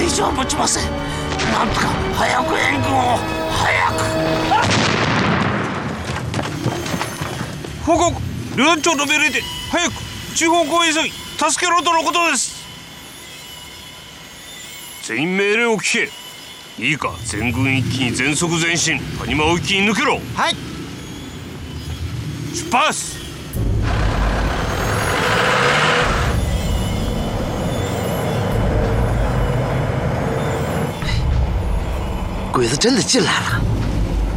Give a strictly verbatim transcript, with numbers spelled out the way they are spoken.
以上持ちません。なんとか早く援軍を早く。 報告、旅団長の命令で早く地方攻撃急ぎ助けろとのことです。全員命令を聞け。いいか、全軍一気に全速前進、谷間を一気に抜けろ。 はい。 出発。 鬼子真的进来了。